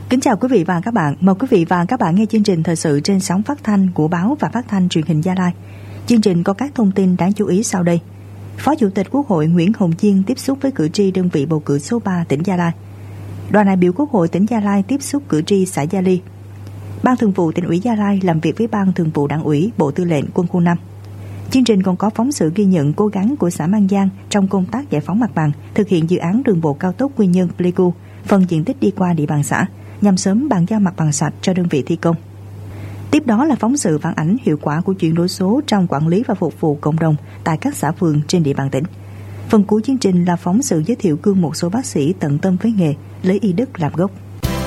Kính chào quý vị và các bạn. Mời quý vị và các bạn nghe chương trình thời sự trên sóng phát thanh của báo và phát thanh truyền hình Gia Lai. Chương trình có các thông tin đáng chú ý sau đây. Phó Chủ tịch Quốc hội Nguyễn Hồng Diên tiếp xúc với cử tri đơn vị bầu cử số 3 tỉnh Gia Lai. Đoàn đại biểu Quốc hội tỉnh Gia Lai tiếp xúc cử tri xã Gia Ly. Ban Thường vụ Tỉnh ủy Gia Lai làm việc với Ban Thường vụ Đảng ủy Bộ Tư lệnh Quân khu 5. Chương trình còn có phóng sự ghi nhận cố gắng của xã Mang Giang trong công tác giải phóng mặt bằng, thực hiện dự án đường bộ cao tốc Quy Nhơn - Pleiku, phần diện tích đi qua địa bàn xã, nhằm sớm bàn giao mặt bằng sạch cho đơn vị thi công. Tiếp đó là phóng sự phản ánh hiệu quả của chuyển đổi số trong quản lý và phục vụ cộng đồng tại các xã phường trên địa bàn tỉnh. Phần cuối chương trình là phóng sự giới thiệu gương một số bác sĩ tận tâm với nghề, lấy y đức làm gốc.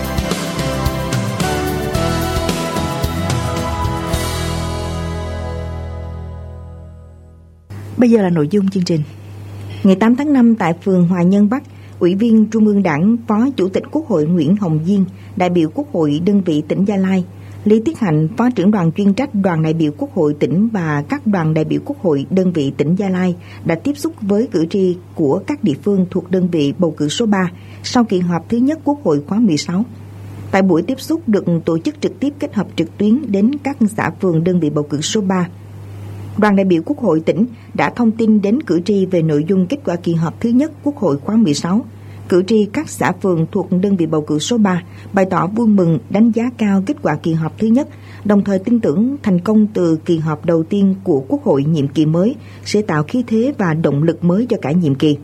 Bây giờ là nội dung chương trình. Ngày 8 tháng 5 tại phường Hòa Nhân Bắc, Ủy viên Trung ương Đảng, Phó Chủ tịch Quốc hội Nguyễn Hồng Diên, đại biểu Quốc hội đơn vị tỉnh Gia Lai, Lý Tiết Hạnh, Phó trưởng đoàn chuyên trách đoàn đại biểu Quốc hội tỉnh và các đoàn đại biểu Quốc hội đơn vị tỉnh Gia Lai đã tiếp xúc với cử tri của các địa phương thuộc đơn vị bầu cử số 3 sau kỳ họp thứ nhất Quốc hội khóa 16. Tại buổi tiếp xúc được tổ chức trực tiếp kết hợp trực tuyến đến các xã phường đơn vị bầu cử số 3. Đoàn đại biểu Quốc hội tỉnh đã thông tin đến cử tri về nội dung kết quả kỳ họp thứ nhất Quốc hội khóa 16. Cử tri các xã phường thuộc đơn vị bầu cử số 3 bày tỏ vui mừng, đánh giá cao kết quả kỳ họp thứ nhất, đồng thời tin tưởng thành công từ kỳ họp đầu tiên của Quốc hội nhiệm kỳ mới sẽ tạo khí thế và động lực mới cho cả nhiệm kỳ.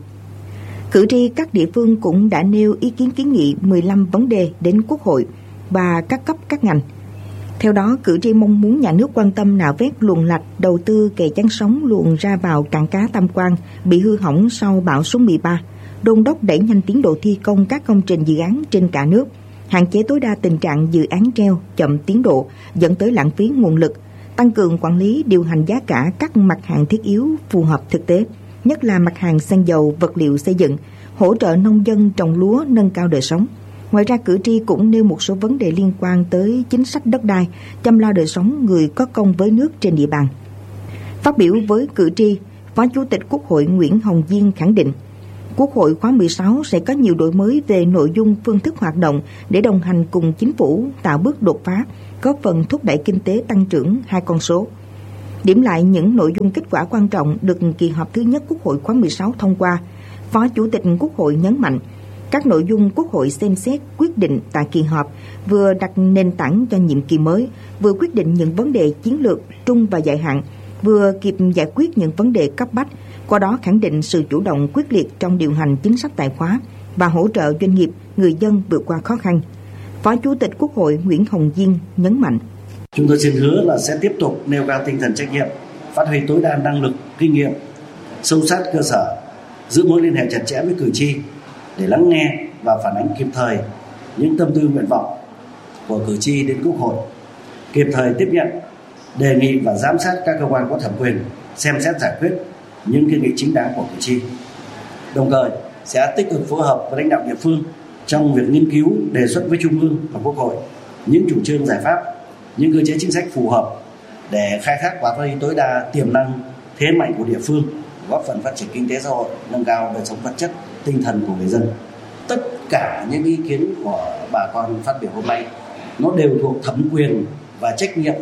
Cử tri các địa phương cũng đã nêu ý kiến kiến nghị 15 vấn đề đến Quốc hội và các cấp các ngành. Theo đó, cử tri mong muốn nhà nước quan tâm nạo vét luồng lạch, đầu tư kè chắn sóng luồng ra vào cảng cá Tam Quan bị hư hỏng sau bão số 13, đôn đốc đẩy nhanh tiến độ thi công các công trình dự án trên cả nước, hạn chế tối đa tình trạng dự án treo, chậm tiến độ dẫn tới lãng phí nguồn lực, tăng cường quản lý điều hành giá cả các mặt hàng thiết yếu phù hợp thực tế, nhất là mặt hàng xăng dầu, vật liệu xây dựng, hỗ trợ nông dân trồng lúa nâng cao đời sống. Ngoài ra, cử tri cũng nêu một số vấn đề liên quan tới chính sách đất đai, chăm lo đời sống người có công với nước trên địa bàn. Phát biểu với cử tri, Phó Chủ tịch Quốc hội Nguyễn Hồng Diên khẳng định, Quốc hội khóa 16 sẽ có nhiều đổi mới về nội dung, phương thức hoạt động để đồng hành cùng chính phủ tạo bước đột phá, góp phần thúc đẩy kinh tế tăng trưởng hai con số. Điểm lại những nội dung kết quả quan trọng được kỳ họp thứ nhất Quốc hội khóa 16 thông qua, Phó Chủ tịch Quốc hội nhấn mạnh, các nội dung Quốc hội xem xét quyết định tại kỳ họp vừa đặt nền tảng cho nhiệm kỳ mới, vừa quyết định những vấn đề chiến lược trung và dài hạn, vừa kịp giải quyết những vấn đề cấp bách, qua đó khẳng định sự chủ động quyết liệt trong điều hành chính sách tài khóa và hỗ trợ doanh nghiệp, người dân vượt qua khó khăn. Phó Chủ tịch Quốc hội Nguyễn Hồng Diên nhấn mạnh. Chúng tôi xin hứa là sẽ tiếp tục nêu cao tinh thần trách nhiệm, phát huy tối đa năng lực, kinh nghiệm, sâu sát cơ sở, giữ mối liên hệ chặt chẽ với cử tri để lắng nghe và phản ánh kịp thời những tâm tư nguyện vọng của cử tri đến Quốc hội, kịp thời tiếp nhận, đề nghị và giám sát các cơ quan có thẩm quyền xem xét giải quyết những kiến nghị chính đáng của cử tri. Đồng thời sẽ tích cực phối hợp với lãnh đạo địa phương trong việc nghiên cứu, đề xuất với Trung ương và Quốc hội những chủ trương giải pháp, những cơ chế chính sách phù hợp để khai thác và phát huy tối đa tiềm năng, thế mạnh của địa phương, góp phần phát triển kinh tế xã hội, nâng cao đời sống vật chất, tinh thần của người dân. Tất cả những ý kiến của bà con phát biểu hôm nay nó đều thuộc thẩm quyền và trách nhiệm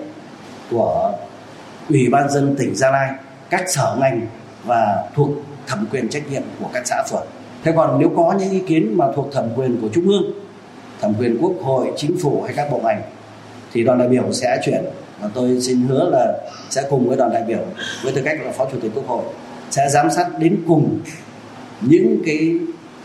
của Ủy ban nhân dân tỉnh Gia Lai, các sở ngành và thuộc thẩm quyền trách nhiệm của các xã phường. Thế còn nếu có những ý kiến mà thuộc thẩm quyền của Trung ương, thẩm quyền Quốc hội, Chính phủ hay các bộ ngành thì đoàn đại biểu sẽ chuyển, và tôi xin hứa là sẽ cùng với đoàn đại biểu với tư cách là Phó Chủ tịch Quốc hội sẽ giám sát đến cùng những cái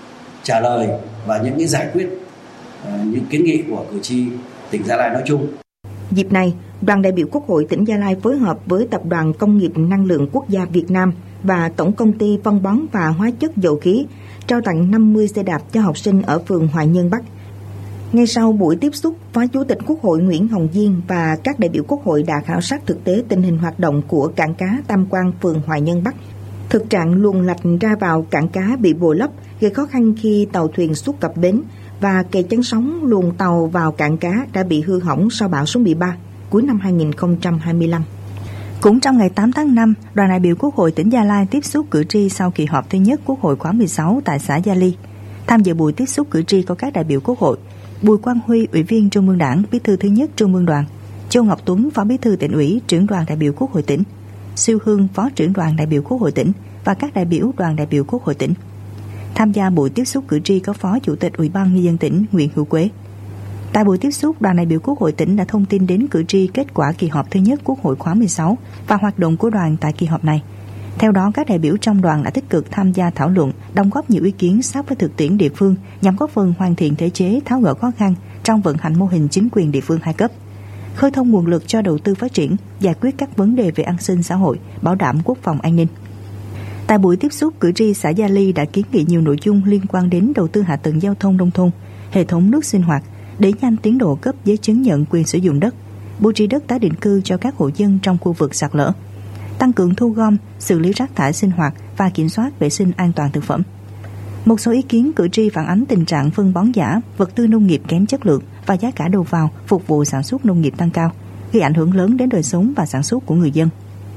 trả lời và những cái giải quyết những kiến nghị của cử tri tỉnh Gia Lai nói chung. Dịp này, đoàn đại biểu Quốc hội tỉnh Gia Lai phối hợp với Tập đoàn Công nghiệp Năng lượng Quốc gia Việt Nam và Tổng công ty Phân bón và Hóa chất Dầu khí trao tặng 50 xe đạp cho học sinh ở phường Hòa Nhân Bắc. Ngay sau buổi tiếp xúc, Phó Chủ tịch Quốc hội Nguyễn Hồng Diên và các đại biểu Quốc hội đã khảo sát thực tế tình hình hoạt động của cảng cá Tam Quan, phường Hòa Nhân Bắc. Thực trạng luồng lạch ra vào cảng cá bị bồi lấp, gây khó khăn khi tàu thuyền xuất cập bến, và kè chắn sóng luồng tàu vào cảng cá đã bị hư hỏng sau bão số 13 cuối năm 2025. Cũng trong ngày 8 tháng 5, đoàn đại biểu Quốc hội tỉnh Gia Lai tiếp xúc cử tri sau kỳ họp thứ nhất Quốc hội khóa 16 tại xã Gia Ly. Tham dự buổi tiếp xúc cử tri có các đại biểu Quốc hội: Bùi Quang Huy, Ủy viên Trung ương Đảng, Bí thư thứ nhất Trung ương Đoàn; Châu Ngọc Tuấn, Phó Bí thư Tỉnh ủy, Trưởng đoàn đại biểu Quốc hội tỉnh; Siêu Hương, Phó Trưởng đoàn đại biểu Quốc hội tỉnh và các đại biểu đoàn đại biểu Quốc hội tỉnh. Tham gia buổi tiếp xúc cử tri có Phó Chủ tịch Ủy ban Nhân dân tỉnh Nguyễn Hữu Quế. Tại buổi tiếp xúc, đoàn đại biểu Quốc hội tỉnh đã thông tin đến cử tri kết quả kỳ họp thứ nhất Quốc hội khóa 16 và hoạt động của đoàn tại kỳ họp này. Theo đó, các đại biểu trong đoàn đã tích cực tham gia thảo luận, đóng góp nhiều ý kiến sát với thực tiễn địa phương nhằm góp phần hoàn thiện thể chế, tháo gỡ khó khăn trong vận hành mô hình chính quyền địa phương hai cấp, khơi thông nguồn lực cho đầu tư phát triển, giải quyết các vấn đề về an sinh xã hội, bảo đảm quốc phòng an ninh. Tại buổi tiếp xúc, cử tri xã Gia Ly đã kiến nghị nhiều nội dung liên quan đến đầu tư hạ tầng giao thông nông thôn, hệ thống nước sinh hoạt, đẩy nhanh tiến độ cấp giấy chứng nhận quyền sử dụng đất, bố trí đất tái định cư cho các hộ dân trong khu vực sạt lở, tăng cường thu gom, xử lý rác thải sinh hoạt và kiểm soát vệ sinh an toàn thực phẩm. Một số ý kiến cử tri phản ánh tình trạng phân bón giả, vật tư nông nghiệp kém chất lượng và giá cả đầu vào phục vụ sản xuất nông nghiệp tăng cao, gây ảnh hưởng lớn đến đời sống và sản xuất của người dân.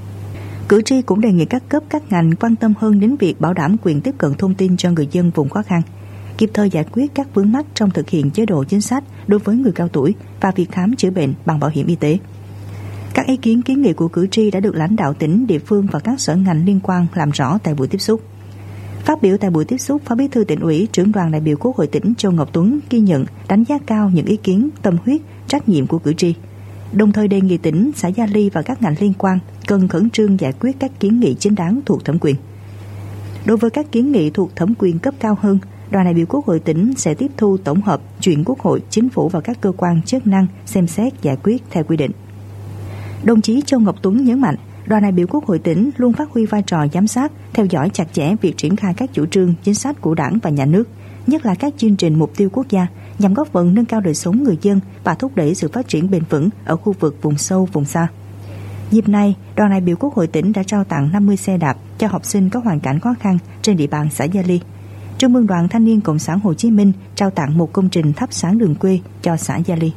Cử tri cũng đề nghị các cấp các ngành quan tâm hơn đến việc bảo đảm quyền tiếp cận thông tin cho người dân vùng khó khăn, kịp thời giải quyết các vướng mắc trong thực hiện chế độ chính sách đối với người cao tuổi và việc khám chữa bệnh bằng bảo hiểm y tế. Các ý kiến kiến nghị của cử tri đã được lãnh đạo tỉnh, địa phương và các sở ngành liên quan làm rõ tại buổi tiếp xúc. Phát biểu tại buổi tiếp xúc, Phó Bí thư Tỉnh ủy, Trưởng đoàn đại biểu Quốc hội tỉnh Châu Ngọc Tuấn ghi nhận, đánh giá cao những ý kiến, tâm huyết, trách nhiệm của cử tri. Đồng thời đề nghị tỉnh, xã Gia Ly và các ngành liên quan cần khẩn trương giải quyết các kiến nghị chính đáng thuộc thẩm quyền. Đối với các kiến nghị thuộc thẩm quyền cấp cao hơn, đoàn đại biểu Quốc hội tỉnh sẽ tiếp thu tổng hợp, chuyển Quốc hội, Chính phủ và các cơ quan chức năng xem xét giải quyết theo quy định. Đồng chí Châu Ngọc Tuấn nhấn mạnh, đoàn đại biểu Quốc hội tỉnh luôn phát huy vai trò giám sát, theo dõi chặt chẽ việc triển khai các chủ trương, chính sách của Đảng và Nhà nước, nhất là các chương trình mục tiêu quốc gia nhằm góp phần nâng cao đời sống người dân và thúc đẩy sự phát triển bền vững ở khu vực vùng sâu, vùng xa. Dịp này, đoàn đại biểu Quốc hội tỉnh đã trao tặng 50 xe đạp cho học sinh có hoàn cảnh khó khăn trên địa bàn xã Gia Ly. Trung ương Đoàn Thanh niên Cộng sản Hồ Chí Minh trao tặng một công trình thắp sáng đường quê cho xã Gia Ly.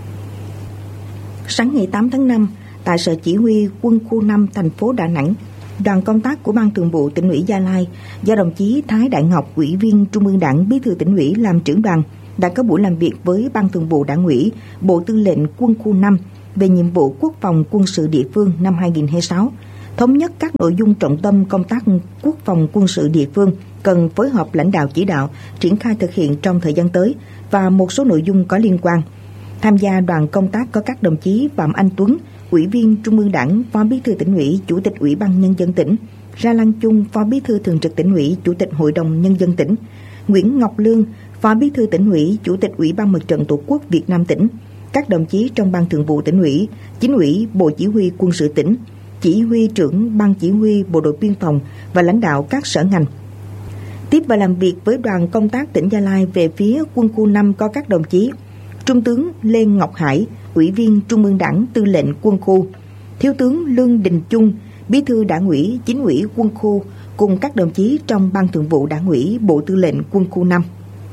Sáng ngày 8 tháng 5, tại Sở Chỉ huy Quân khu 5 thành phố Đà Nẵng, đoàn công tác của Ban Thường vụ Tỉnh ủy Gia Lai do đồng chí Thái Đại Ngọc, Ủy viên Trung ương Đảng, Bí thư Tỉnh ủy làm trưởng đoàn đã có buổi làm việc với Ban Thường vụ Đảng ủy, Bộ Tư lệnh Quân khu 5 về nhiệm vụ quốc phòng quân sự địa phương năm 2026, thống nhất các nội dung trọng tâm công tác quốc phòng quân sự địa phương cần phối hợp lãnh đạo chỉ đạo, triển khai thực hiện trong thời gian tới và một số nội dung có liên quan. Tham gia đoàn công tác có các đồng chí Phạm Anh Tuấn, Ủy viên Trung ương Đảng, Phó Bí thư Tỉnh ủy, Chủ tịch Ủy ban Nhân dân tỉnh; Ra Lan Chung, Phó Bí thư Thường trực Tỉnh ủy, Chủ tịch Hội đồng Nhân dân tỉnh; Nguyễn Ngọc Lương, Phó Bí thư Tỉnh ủy, Chủ tịch Ủy ban Mặt trận Tổ quốc Việt Nam tỉnh; các đồng chí trong Ban Thường vụ Tỉnh ủy, Chính ủy, Bộ Chỉ huy Quân sự tỉnh, Chỉ huy trưởng Ban Chỉ huy Bộ đội Biên phòng và lãnh đạo các sở ngành. Tiếp và làm việc với đoàn công tác tỉnh Gia Lai về phía Quân khu 5 có các đồng chí Trung tướng Lê Ngọc Hải, Ủy viên Trung ương Đảng, Tư lệnh Quân khu; Thiếu tướng Lương Đình Chung, Bí thư Đảng ủy, Chính ủy Quân khu cùng các đồng chí trong Ban Thường vụ Đảng ủy, Bộ Tư lệnh Quân khu 5.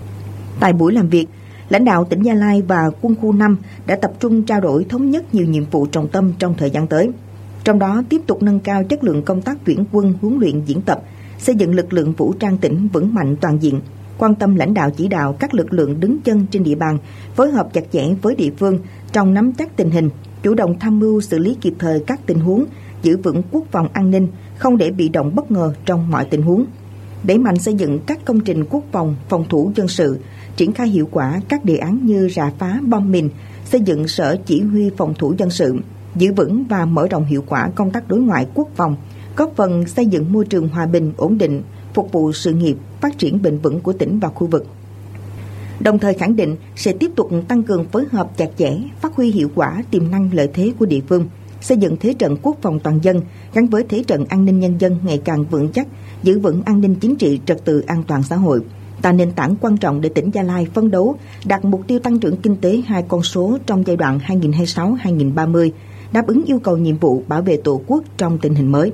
Tại buổi làm việc, lãnh đạo tỉnh Gia Lai và Quân khu 5 đã tập trung trao đổi thống nhất nhiều nhiệm vụ trọng tâm trong thời gian tới. Trong đó tiếp tục nâng cao chất lượng công tác tuyển quân, huấn luyện, diễn tập, xây dựng lực lượng vũ trang tỉnh vững mạnh toàn diện, quan tâm lãnh đạo chỉ đạo các lực lượng đứng chân trên địa bàn, phối hợp chặt chẽ với địa phương trong nắm chắc tình hình, chủ động tham mưu xử lý kịp thời các tình huống, giữ vững quốc phòng an ninh, không để bị động bất ngờ trong mọi tình huống. Đẩy mạnh xây dựng các công trình quốc phòng, phòng thủ dân sự, triển khai hiệu quả các đề án như rà phá bom mìn, xây dựng sở chỉ huy phòng thủ dân sự, giữ vững và mở rộng hiệu quả công tác đối ngoại quốc phòng, góp phần xây dựng môi trường hòa bình, ổn định, phục vụ sự nghiệp phát triển bền vững của tỉnh và khu vực. Đồng thời khẳng định sẽ tiếp tục tăng cường phối hợp chặt chẽ, phát huy hiệu quả tiềm năng lợi thế của địa phương, xây dựng thế trận quốc phòng toàn dân gắn với thế trận an ninh nhân dân ngày càng vững chắc, giữ vững an ninh chính trị, trật tự an toàn xã hội, tạo nền tảng quan trọng để tỉnh Gia Lai phấn đấu đạt mục tiêu tăng trưởng kinh tế 2 con số trong giai đoạn 2026-2030, đáp ứng yêu cầu nhiệm vụ bảo vệ Tổ quốc trong tình hình mới.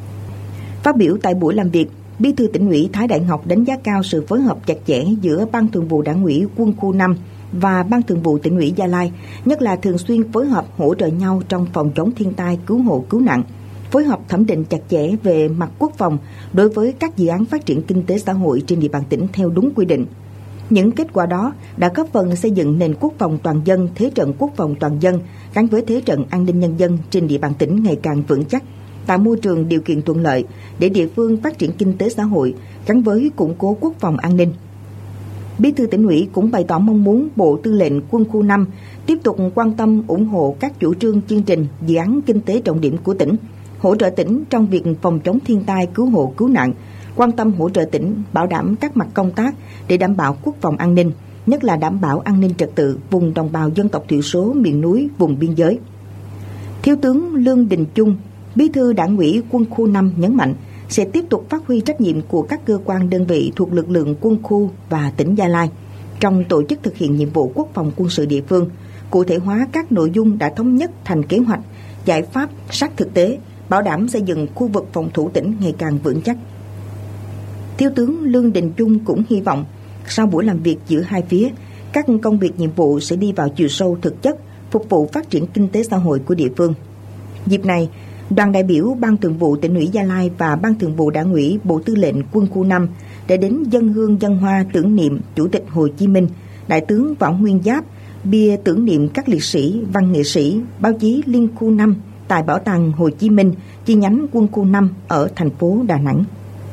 Phát biểu tại buổi làm việc, Bí thư Tỉnh ủy Thái Đại Ngọc đánh giá cao sự phối hợp chặt chẽ giữa Ban Thường vụ Đảng ủy Quân khu 5 và Ban Thường vụ Tỉnh ủy Gia Lai, nhất là thường xuyên phối hợp hỗ trợ nhau trong phòng chống thiên tai, cứu hộ, cứu nạn, phối hợp thẩm định chặt chẽ về mặt quốc phòng đối với các dự án phát triển kinh tế xã hội trên địa bàn tỉnh theo đúng quy định, Những kết quả đó đã góp phần xây dựng nền quốc phòng toàn dân, thế trận quốc phòng toàn dân gắn với thế trận an ninh nhân dân trên địa bàn tỉnh ngày càng vững chắc, tạo môi trường điều kiện thuận lợi để địa phương phát triển kinh tế xã hội gắn với củng cố quốc phòng an ninh. Bí thư Tỉnh ủy cũng bày tỏ mong muốn Bộ Tư lệnh Quân khu 5 tiếp tục quan tâm ủng hộ các chủ trương, chương trình, dự án kinh tế trọng điểm của tỉnh, hỗ trợ tỉnh trong việc phòng chống thiên tai, cứu hộ, cứu nạn, quan tâm hỗ trợ tỉnh bảo đảm các mặt công tác để đảm bảo quốc phòng an ninh, nhất là đảm bảo an ninh trật tự vùng đồng bào dân tộc thiểu số miền núi, vùng biên giới. Thiếu tướng Lương Đình Chung, Bí thư Đảng ủy Quân khu 5 nhấn mạnh sẽ tiếp tục phát huy trách nhiệm của các cơ quan đơn vị thuộc lực lượng quân khu và tỉnh Gia Lai trong tổ chức thực hiện nhiệm vụ quốc phòng quân sự địa phương, cụ thể hóa các nội dung đã thống nhất thành kế hoạch, giải pháp sát thực tế, bảo đảm xây dựng khu vực phòng thủ tỉnh ngày càng vững chắc. Thiếu tướng Lương Đình Chung cũng hy vọng sau buổi làm việc giữa hai phía, các công việc nhiệm vụ sẽ đi vào chiều sâu thực chất, phục vụ phát triển kinh tế xã hội của địa phương. Dịp này, đoàn đại biểu Ban Thường vụ Tỉnh ủy Gia Lai và Ban Thường vụ Đảng ủy Bộ Tư lệnh Quân khu 5 đã đến dâng hương dâng hoa tưởng niệm Chủ tịch Hồ Chí Minh, Đại tướng Võ Nguyên Giáp, bia tưởng niệm các liệt sĩ, văn nghệ sĩ, báo chí Liên khu 5 tại Bảo tàng Hồ Chí Minh, chi nhánh Quân khu 5 ở thành phố Đà Nẵng.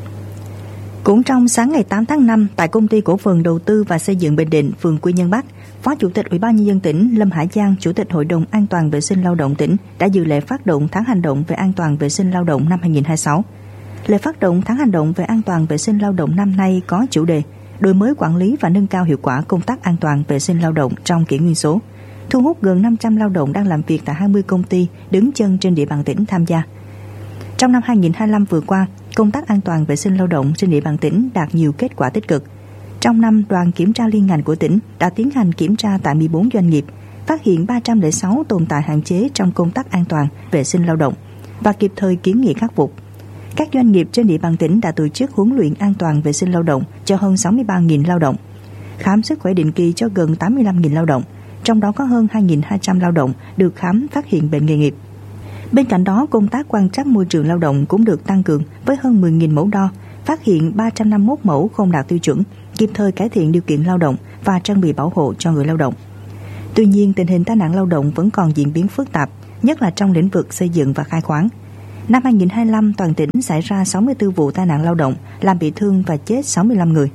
Cũng trong sáng ngày 8 tháng 5, tại Công ty Cổ phần Đầu tư và Xây dựng Bình Định, phường Quy Nhơn Bắc, Phó Chủ tịch Ủy ban Nhân dân tỉnh Lâm Hải Giang, Chủ tịch Hội đồng An toàn vệ sinh lao động tỉnh đã dự lễ phát động tháng hành động về an toàn vệ sinh lao động năm 2026. Lễ phát động tháng hành động về an toàn vệ sinh lao động năm nay có chủ đề đổi mới quản lý và nâng cao hiệu quả công tác an toàn vệ sinh lao động trong kỷ nguyên số, thu hút gần 500 lao động đang làm việc tại 20 công ty đứng chân trên địa bàn tỉnh tham gia. Trong năm 2025 vừa qua, công tác an toàn vệ sinh lao động trên địa bàn tỉnh đạt nhiều kết quả tích cực. Trong năm, đoàn kiểm tra liên ngành của tỉnh đã tiến hành kiểm tra tại 14 doanh nghiệp, phát hiện 306 tồn tại hạn chế trong công tác an toàn vệ sinh lao động và kịp thời kiến nghị khắc phục. Các doanh nghiệp trên địa bàn tỉnh đã tổ chức huấn luyện an toàn vệ sinh lao động cho hơn 63.000 lao động, khám sức khỏe định kỳ cho gần 85.000 lao động, trong đó có hơn 2.200 lao động được khám phát hiện bệnh nghề nghiệp. Bên cạnh đó, công tác quan trắc môi trường lao động cũng được tăng cường với hơn 10.000 mẫu đo, phát hiện 351 mẫu không đạt tiêu chuẩn, kịp thời cải thiện điều kiện lao động và trang bị bảo hộ cho người lao động. Tuy nhiên, tình hình tai nạn lao động vẫn còn diễn biến phức tạp, nhất là trong lĩnh vực xây dựng và khai khoáng. Năm 2025, toàn tỉnh xảy ra 64 vụ tai nạn lao động, làm bị thương và chết 65 người.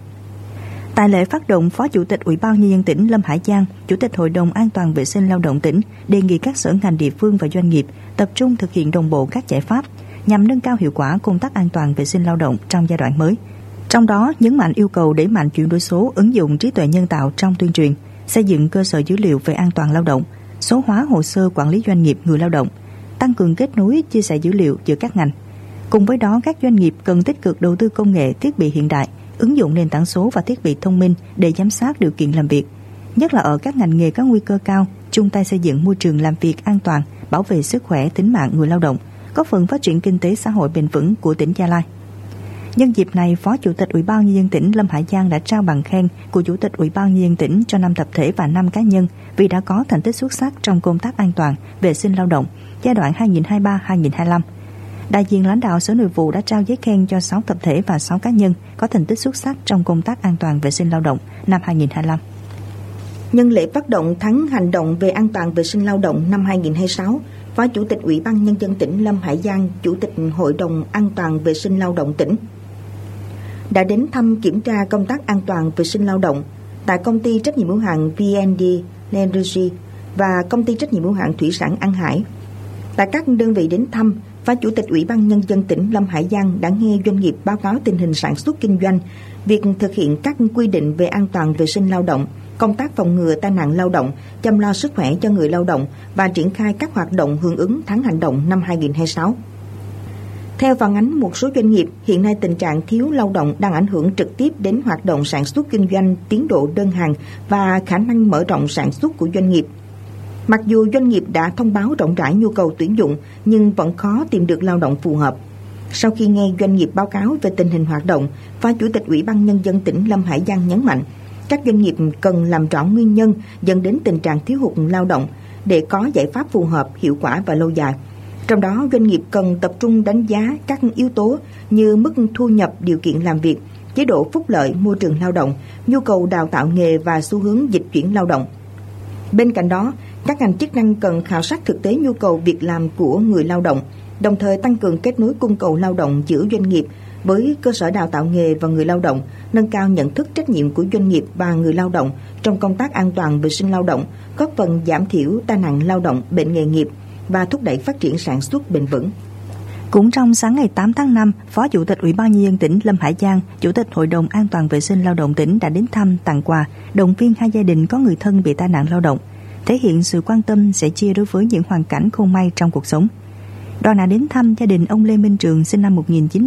Tại lễ phát động, Phó Chủ tịch Ủy ban Nhân dân tỉnh Lâm Hải Giang, Chủ tịch Hội đồng An toàn vệ sinh lao động tỉnh đề nghị các sở ngành địa phương và doanh nghiệp tập trung thực hiện đồng bộ các giải pháp nhằm nâng cao hiệu quả công tác an toàn vệ sinh lao động trong giai đoạn mới. Trong đó, nhấn mạnh yêu cầu đẩy mạnh chuyển đổi số, ứng dụng trí tuệ nhân tạo trong tuyên truyền, xây dựng cơ sở dữ liệu về an toàn lao động, số hóa hồ sơ quản lý doanh nghiệp người lao động, tăng cường kết nối, chia sẻ dữ liệu giữa các ngành. Cùng với đó, các doanh nghiệp cần tích cực đầu tư công nghệ, thiết bị hiện đại, ứng dụng nền tảng số và thiết bị thông minh để giám sát điều kiện làm việc, nhất là ở các ngành nghề có nguy cơ cao, chung tay xây dựng môi trường làm việc an toàn, bảo vệ sức khỏe, tính mạng người lao động, góp phần phát triển kinh tế xã hội bền vững của tỉnh Gia Lai. Nhân dịp này, Phó Chủ tịch Ủy ban Nhân dân tỉnh Lâm Hải Giang đã trao bằng khen của Chủ tịch Ủy ban Nhân dân tỉnh cho 5 tập thể và 5 cá nhân vì đã có thành tích xuất sắc trong công tác an toàn vệ sinh lao động giai đoạn 2023-2025. Đại diện lãnh đạo Sở Nội vụ đã trao giấy khen cho 6 tập thể và 6 cá nhân có thành tích xuất sắc trong công tác an toàn vệ sinh lao động năm 2025. Nhân lễ phát động tháng hành động về an toàn vệ sinh lao động năm 2026, Phó Chủ tịch Ủy ban Nhân dân tỉnh Lâm Hải Giang, Chủ tịch Hội đồng An toàn vệ sinh lao động tỉnh đã đến thăm kiểm tra công tác an toàn vệ sinh lao động tại công ty trách nhiệm hữu hạn VND Energy và công ty trách nhiệm hữu hạn thủy sản An Hải. Tại các đơn vị đến thăm, Phó Chủ tịch Ủy ban Nhân dân tỉnh Lâm Hải Giang đã nghe doanh nghiệp báo cáo tình hình sản xuất kinh doanh, việc thực hiện các quy định về an toàn vệ sinh lao động, công tác phòng ngừa tai nạn lao động, chăm lo sức khỏe cho người lao động và triển khai các hoạt động hưởng ứng tháng hành động năm 2026. Theo phản ánh một số doanh nghiệp, hiện nay tình trạng thiếu lao động đang ảnh hưởng trực tiếp đến hoạt động sản xuất kinh doanh, tiến độ đơn hàng và khả năng mở rộng sản xuất của doanh nghiệp. Mặc dù doanh nghiệp đã thông báo rộng rãi nhu cầu tuyển dụng nhưng vẫn khó tìm được lao động phù hợp. Sau khi nghe doanh nghiệp báo cáo về tình hình hoạt động, Phó Chủ tịch Ủy ban Nhân dân tỉnh Lâm Hải Giang nhấn mạnh, các doanh nghiệp cần làm rõ nguyên nhân dẫn đến tình trạng thiếu hụt lao động để có giải pháp phù hợp, hiệu quả và lâu dài. Trong đó, doanh nghiệp cần tập trung đánh giá các yếu tố như mức thu nhập, điều kiện làm việc, chế độ phúc lợi, môi trường lao động, nhu cầu đào tạo nghề và xu hướng dịch chuyển lao động. Bên cạnh đó, các ngành chức năng cần khảo sát thực tế nhu cầu việc làm của người lao động, đồng thời tăng cường kết nối cung cầu lao động giữa doanh nghiệp với cơ sở đào tạo nghề và người lao động, nâng cao nhận thức trách nhiệm của doanh nghiệp và người lao động trong công tác an toàn vệ sinh lao động, góp phần giảm thiểu tai nạn lao động, bệnh nghề nghiệp và thúc đẩy phát triển sản xuất bền vững. Cũng trong sáng ngày 8 tháng 5, Phó Chủ tịch Ủy ban Nhân dân tỉnh Lâm Hải Giang, Chủ tịch Hội đồng An toàn vệ sinh lao động tỉnh đã đến thăm, tặng quà, động viên hai gia đình có người thân bị tai nạn lao động, thể hiện sự quan tâm sẻ chia đối với những hoàn cảnh không may trong cuộc sống. Đoàn đã đến thăm gia đình ông Lê Minh Trường sinh năm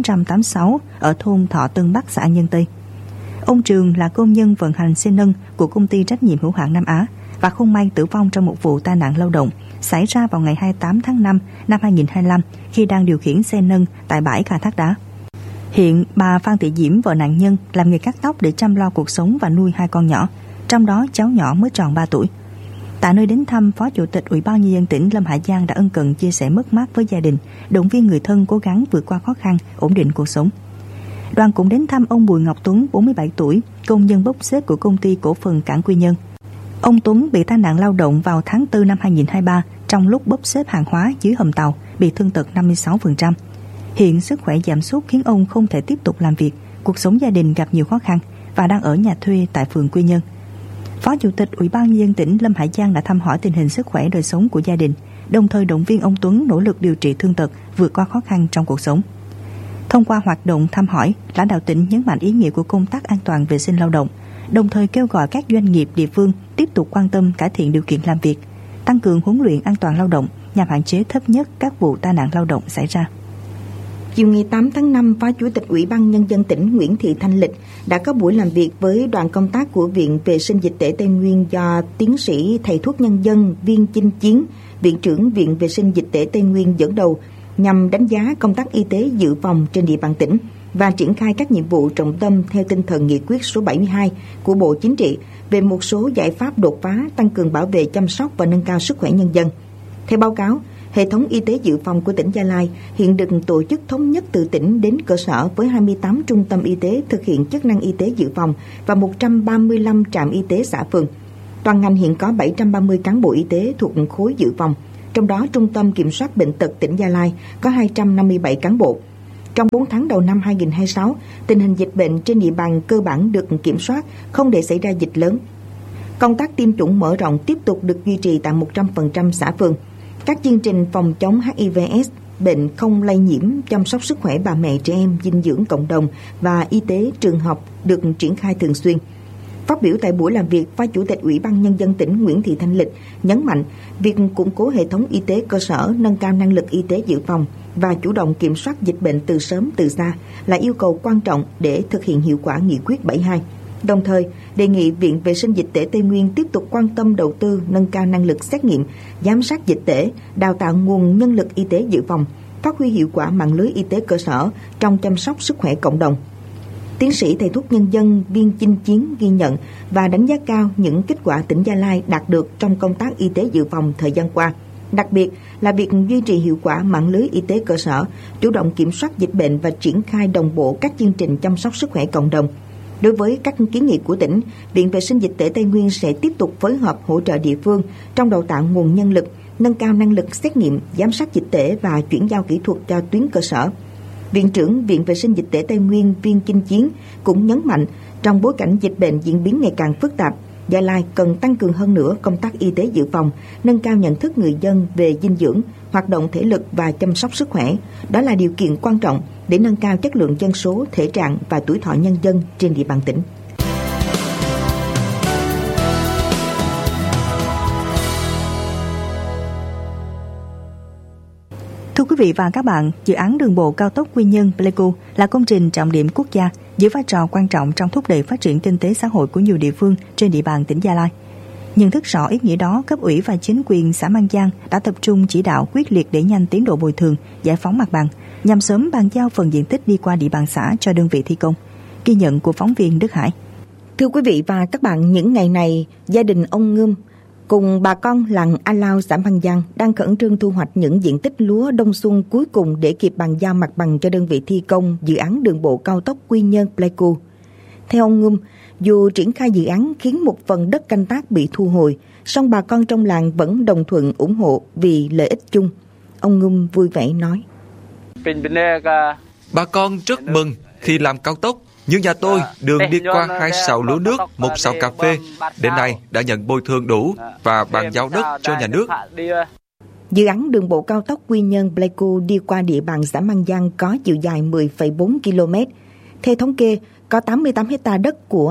1986 ở thôn Thọ Tân Bắc, xã An Nhân Tây. Ông Trường là công nhân vận hành xe nâng của công ty trách nhiệm hữu hạn Nam Á và không may tử vong trong một vụ tai nạn lao động xảy ra vào ngày 28 tháng 5 năm 2025 khi đang điều khiển xe nâng tại bãi khai thác đá. Hiện bà Phan Thị Diễm, vợ nạn nhân, làm nghề cắt tóc để chăm lo cuộc sống và nuôi hai con nhỏ, trong đó cháu nhỏ mới tròn 3 tuổi. Tại nơi đến thăm, Phó Chủ tịch Ủy ban Nhân dân tỉnh Lâm Hải Giang đã ân cần chia sẻ mất mát với gia đình, động viên người thân cố gắng vượt qua khó khăn, ổn định cuộc sống. Đoàn cũng đến thăm ông Bùi Ngọc Tuấn, 47 tuổi, công nhân bốc xếp của công ty cổ phần Cảng Quy Nhơn. Ông Tuấn bị tai nạn lao động vào tháng 4 năm 2023 trong lúc bốc xếp hàng hóa dưới hầm tàu, bị thương tật 56%. Hiện sức khỏe giảm sút khiến ông không thể tiếp tục làm việc, cuộc sống gia đình gặp nhiều khó khăn và đang ở nhà thuê tại phường Quy Nhơn. Phó Chủ tịch Ủy ban Nhân dân tỉnh Lâm Hải Giang đã thăm hỏi tình hình sức khỏe đời sống của gia đình, đồng thời động viên ông Tuấn nỗ lực điều trị thương tật, vượt qua khó khăn trong cuộc sống. Thông qua hoạt động thăm hỏi, lãnh đạo tỉnh nhấn mạnh ý nghĩa của công tác an toàn vệ sinh lao động, đồng thời kêu gọi các doanh nghiệp địa phương tiếp tục quan tâm cải thiện điều kiện làm việc, tăng cường huấn luyện an toàn lao động nhằm hạn chế thấp nhất các vụ tai nạn lao động xảy ra. Chiều ngày 8 tháng 5, Phó Chủ tịch Ủy ban Nhân dân tỉnh Nguyễn Thị Thanh Lịch đã có buổi làm việc với đoàn công tác của Viện Vệ sinh Dịch tễ Tây Nguyên do tiến sĩ thầy thuốc nhân dân Viên Chinh Chiến, Viện trưởng Viện Vệ sinh Dịch tễ Tây Nguyên dẫn đầu, nhằm đánh giá công tác y tế dự phòng trên địa bàn tỉnh và triển khai các nhiệm vụ trọng tâm theo tinh thần nghị quyết số 72 của Bộ Chính trị về một số giải pháp đột phá tăng cường bảo vệ, chăm sóc và nâng cao sức khỏe nhân dân. Theo báo cáo, hệ thống y tế dự phòng của tỉnh Gia Lai hiện được tổ chức thống nhất từ tỉnh đến cơ sở với 28 trung tâm y tế thực hiện chức năng y tế dự phòng và 135 trạm y tế xã phường. Toàn ngành hiện có 730 cán bộ y tế thuộc khối dự phòng, trong đó Trung tâm Kiểm soát Bệnh tật tỉnh Gia Lai có 257 cán bộ. Trong 4 tháng đầu năm 2026, tình hình dịch bệnh trên địa bàn cơ bản được kiểm soát, không để xảy ra dịch lớn. Công tác tiêm chủng mở rộng tiếp tục được duy trì tại 100% xã phường. Các chương trình phòng chống HIV/AIDS, bệnh không lây nhiễm, chăm sóc sức khỏe bà mẹ trẻ em, dinh dưỡng cộng đồng và y tế trường học được triển khai thường xuyên. Phát biểu tại buổi làm việc, Phó Chủ tịch Ủy ban Nhân dân tỉnh Nguyễn Thị Thanh Lịch nhấn mạnh việc củng cố hệ thống y tế cơ sở, nâng cao năng lực y tế dự phòng và chủ động kiểm soát dịch bệnh từ sớm từ xa là yêu cầu quan trọng để thực hiện hiệu quả nghị quyết 72. Đồng thời, đề nghị Viện Vệ sinh Dịch tễ Tây Nguyên tiếp tục quan tâm đầu tư nâng cao năng lực xét nghiệm, giám sát dịch tễ, đào tạo nguồn nhân lực y tế dự phòng, phát huy hiệu quả mạng lưới y tế cơ sở trong chăm sóc sức khỏe cộng đồng. Tiến sĩ thầy thuốc nhân dân Viên Chinh Chiến ghi nhận và đánh giá cao những kết quả tỉnh Gia Lai đạt được trong công tác y tế dự phòng thời gian qua, đặc biệt là việc duy trì hiệu quả mạng lưới y tế cơ sở, chủ động kiểm soát dịch bệnh và triển khai đồng bộ các chương trình chăm sóc sức khỏe cộng đồng. Đối với các kiến nghị của tỉnh, Viện Vệ sinh Dịch tễ Tây Nguyên sẽ tiếp tục phối hợp hỗ trợ địa phương trong đào tạo nguồn nhân lực, nâng cao năng lực xét nghiệm, giám sát dịch tễ và chuyển giao kỹ thuật cho tuyến cơ sở. Viện trưởng Viện Vệ sinh Dịch tễ Tây Nguyên Viên Chinh Chiến cũng nhấn mạnh trong bối cảnh dịch bệnh diễn biến ngày càng phức tạp, Gia Lai cần tăng cường hơn nữa công tác y tế dự phòng, nâng cao nhận thức người dân về dinh dưỡng, hoạt động thể lực và chăm sóc sức khỏe. Đó là điều kiện quan trọng để nâng cao chất lượng dân số, thể trạng và tuổi thọ nhân dân trên địa bàn tỉnh. Thưa quý vị và các bạn, dự án đường bộ cao tốc Quy Nhơn - Pleiku là công trình trọng điểm quốc gia, giữ vai trò quan trọng trong thúc đẩy phát triển kinh tế xã hội của nhiều địa phương trên địa bàn tỉnh Gia Lai. Nhận thức rõ ý nghĩa đó, cấp ủy và chính quyền xã Mang Giang đã tập trung chỉ đạo quyết liệt đẩy nhanh tiến độ bồi thường, giải phóng mặt bằng nhằm sớm bàn giao phần diện tích đi qua địa bàn xã cho đơn vị thi công. Ghi nhận của phóng viên Đức Hải. Thưa quý vị và các bạn, những ngày này, gia đình ông Ngâm cùng bà con làng A Lao, xã Mang Giang đang khẩn trương thu hoạch những diện tích lúa đông xuân cuối cùng để kịp bàn giao mặt bằng cho đơn vị thi công dự án đường bộ cao tốc Quy Nhơn - Pleiku. Theo ông Ngum, dù triển khai dự án khiến một phần đất canh tác bị thu hồi, song bà con trong làng vẫn đồng thuận ủng hộ vì lợi ích chung. Ông Ngum vui vẻ nói: Bà con rất mừng khi làm cao tốc, nhưng nhà tôi đường đi qua 2 sào lúa nước, 1 sào cà phê. Đến nay đã nhận bồi thường đủ và bàn giao đất cho nhà nước. Dự án đường bộ cao tốc Quy Nhơn-Pleiku đi qua địa bàn xã Mang Giang có chiều dài 10,4 km. Theo thống kê, có 88 hectare đất của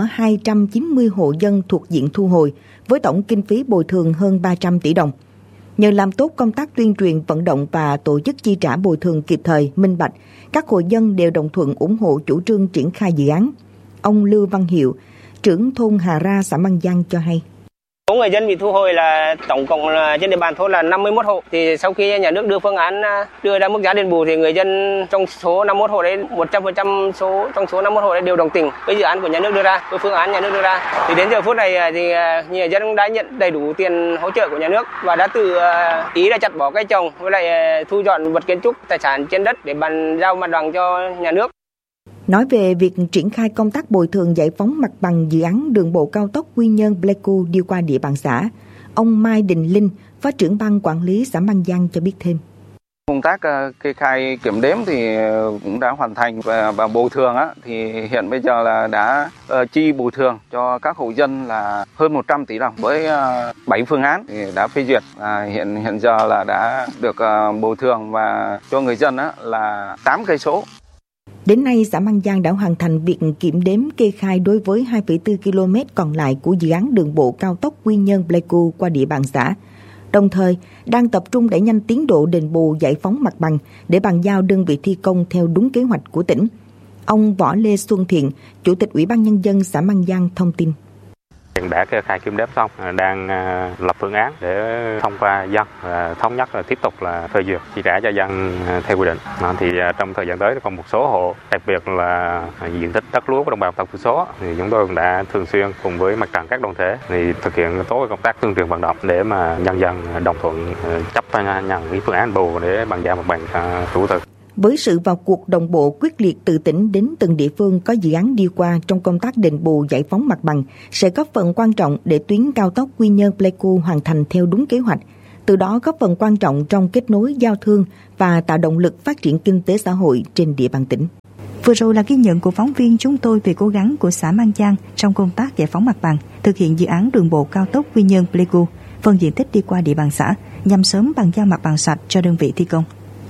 290 hộ dân thuộc diện thu hồi, với tổng kinh phí bồi thường hơn 300 tỷ đồng. Nhờ làm tốt công tác tuyên truyền vận động và tổ chức chi trả bồi thường kịp thời, minh bạch, các hộ dân đều đồng thuận ủng hộ chủ trương triển khai dự án. Ông Lưu Văn Hiệu, trưởng thôn Hà Ra, xã Mang Giang cho hay: Số người dân bị thu hồi là tổng cộng là trên địa bàn thôn là 51 hộ. Thì sau khi nhà nước đưa phương án đưa ra mức giá đền bù thì người dân trong số 51 hộ đấy 100% trong số 51 hộ đấy đều đồng tình với dự án của nhà nước đưa ra, với phương án nhà nước đưa ra. Thì đến giờ phút này thì người dân đã nhận đầy đủ tiền hỗ trợ của nhà nước và đã tự ý là chặt bỏ cây trồng với lại thu dọn vật kiến trúc tài sản trên đất để bàn giao mặt bằng cho nhà nước. Nói về việc triển khai công tác bồi thường giải phóng mặt bằng dự án đường bộ cao tốc Quy Nhơn-Pleiku đi qua địa bàn xã, ông Mai Đình Linh, Phó trưởng ban quản lý xã Mang Giang cho biết thêm: Công tác kê khai kiểm đếm thì cũng đã hoàn thành và bồi thường thì hiện bây giờ là đã chi bồi thường cho các hộ dân là hơn 100 tỷ đồng với 7 phương án thì đã phê duyệt. Hiện giờ là đã được bồi thường và cho người dân là 8 cây số. Đến nay, xã Mang Giang đã hoàn thành việc kiểm đếm kê khai đối với 2,4 km còn lại của dự án đường bộ cao tốc Quy Nhơn-Pleiku qua địa bàn xã. Đồng thời, đang tập trung đẩy nhanh tiến độ đền bù giải phóng mặt bằng để bàn giao đơn vị thi công theo đúng kế hoạch của tỉnh. Ông Võ Lê Xuân Thiện, Chủ tịch Ủy ban Nhân dân xã Mang Giang thông tin: Hiện đã kê khai kiểm đếm xong, đang lập phương án để thông qua dân, thống nhất là tiếp tục là phê duyệt chi trả cho dân theo quy định. Thì trong thời gian tới còn một số hộ, đặc biệt là diện tích đất lúa của đồng bào tộc thiểu số, thì chúng tôi cũng đã thường xuyên cùng với mặt trận các đoàn thể thì thực hiện tốt công tác tuyên truyền vận động để mà nhân dân đồng thuận chấp nhận cái phương án bù để bàn giao mặt bằng chủ thực. Với sự vào cuộc đồng bộ quyết liệt từ tỉnh đến từng địa phương có dự án đi qua trong công tác đền bù giải phóng mặt bằng sẽ góp phần quan trọng để tuyến cao tốc Quy Nhơn-Pleiku hoàn thành theo đúng kế hoạch, từ đó góp phần quan trọng trong kết nối giao thương và tạo động lực phát triển kinh tế xã hội trên địa bàn tỉnh. Vừa rồi là ghi nhận của phóng viên chúng tôi về cố gắng của xã Mang Giang trong công tác giải phóng mặt bằng, thực hiện dự án đường bộ cao tốc Quy Nhơn-Pleiku, phần diện tích đi qua địa bàn xã nhằm sớm bàn giao mặt bằng sạch cho đơn vị thi công.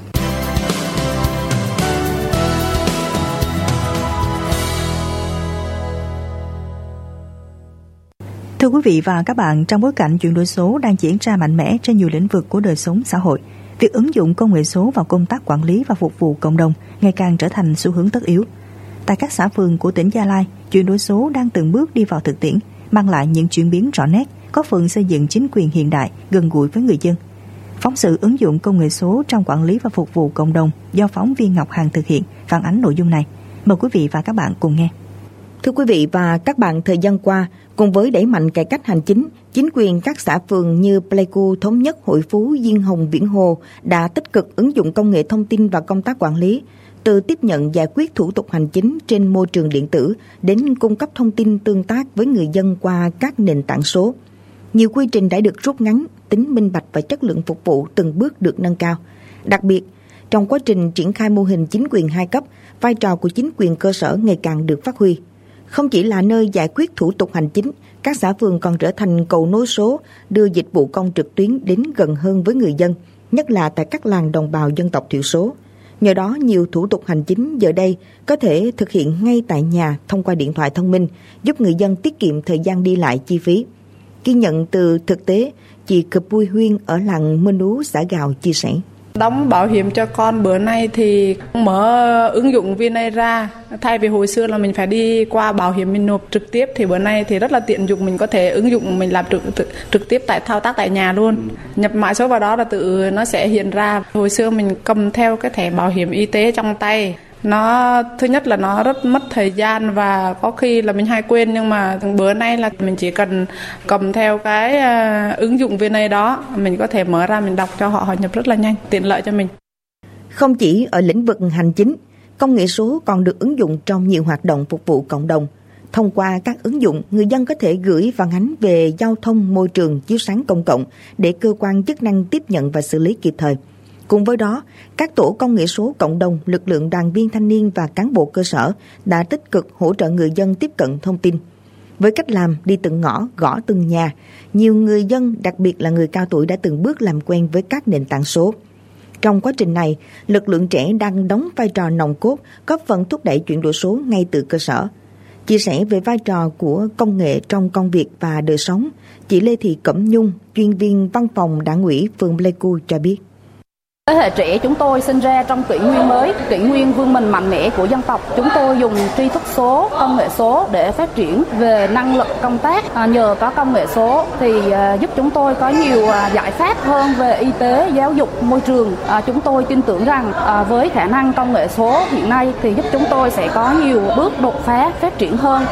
Thưa quý vị và các bạn, trong bối cảnh chuyển đổi số đang diễn ra mạnh mẽ trên nhiều lĩnh vực của đời sống xã hội, việc ứng dụng công nghệ số vào công tác quản lý và phục vụ cộng đồng ngày càng trở thành xu hướng tất yếu. Tại các xã phường của tỉnh Gia Lai, chuyển đổi số đang từng bước đi vào thực tiễn, mang lại những chuyển biến rõ nét, góp phần xây dựng chính quyền hiện đại, gần gũi với người dân. Phóng sự ứng dụng công nghệ số trong quản lý và phục vụ cộng đồng do phóng viên Ngọc Hằng thực hiện phản ánh nội dung này. Mời quý vị và các bạn cùng nghe. Thưa quý vị và các bạn, thời gian qua, cùng với đẩy mạnh cải cách hành chính, chính quyền các xã phường như Pleiku, Thống Nhất, Hội Phú, Diên Hồng, Viễn Hồ đã tích cực ứng dụng công nghệ thông tin vào công tác quản lý, từ tiếp nhận giải quyết thủ tục hành chính trên môi trường điện tử đến cung cấp thông tin tương tác với người dân qua các nền tảng số. Nhiều quy trình đã được rút ngắn, tính minh bạch và chất lượng phục vụ từng bước được nâng cao. Đặc biệt, trong quá trình triển khai mô hình chính quyền 2 cấp, vai trò của chính quyền cơ sở ngày càng được phát huy. Không chỉ là nơi giải quyết thủ tục hành chính, các xã phường còn trở thành cầu nối số, đưa dịch vụ công trực tuyến đến gần hơn với người dân, nhất là tại các làng đồng bào dân tộc thiểu số. Nhờ đó, nhiều thủ tục hành chính giờ đây có thể thực hiện ngay tại nhà thông qua điện thoại thông minh, giúp người dân tiết kiệm thời gian đi lại, chi phí. Ghi nhận từ thực tế, chị Cập Bui Huyên ở làng Mân Ú, xã Gào chia sẻ. Đóng bảo hiểm cho con bữa nay thì mở ứng dụng VNA ra, thay vì hồi xưa là mình phải đi qua bảo hiểm mình nộp trực tiếp thì bữa nay thì rất là tiện dụng, mình có thể ứng dụng mình làm trực tiếp tại thao tác tại nhà luôn. Nhập mã số vào đó là tự nó sẽ hiện ra. Hồi xưa mình cầm theo cái thẻ bảo hiểm y tế trong tay. Nó thứ nhất là nó rất mất thời gian và có khi là mình hay quên, nhưng mà bữa nay là mình chỉ cần cầm theo cái ứng dụng VNA đó, mình có thể mở ra mình đọc cho họ nhập rất là nhanh, tiện lợi cho mình. Không chỉ ở lĩnh vực hành chính, công nghệ số còn được ứng dụng trong nhiều hoạt động phục vụ cộng đồng. Thông qua các ứng dụng, người dân có thể gửi phản ánh về giao thông, môi trường, chiếu sáng công cộng để cơ quan chức năng tiếp nhận và xử lý kịp thời. Cùng với đó, các tổ công nghệ số cộng đồng, lực lượng đoàn viên thanh niên và cán bộ cơ sở đã tích cực hỗ trợ người dân tiếp cận thông tin. Với cách làm đi từng ngõ, gõ từng nhà, nhiều người dân, đặc biệt là người cao tuổi đã từng bước làm quen với các nền tảng số. Trong quá trình này, lực lượng trẻ đang đóng vai trò nòng cốt, góp phần thúc đẩy chuyển đổi số ngay từ cơ sở. Chia sẻ về vai trò của công nghệ trong công việc và đời sống, chị Lê Thị Cẩm Nhung, chuyên viên văn phòng Đảng ủy phường Pleiku cho biết. Thế hệ trẻ chúng tôi sinh ra trong kỷ nguyên mới, kỷ nguyên vươn mình mạnh mẽ của dân tộc. Chúng tôi dùng tri thức số, công nghệ số để phát triển về năng lực công tác. Nhờ có công nghệ số thì giúp chúng tôi có nhiều giải pháp hơn về y tế, giáo dục, môi trường. Chúng tôi tin tưởng rằng với khả năng công nghệ số hiện nay thì giúp chúng tôi sẽ có nhiều bước đột phá phát triển hơn.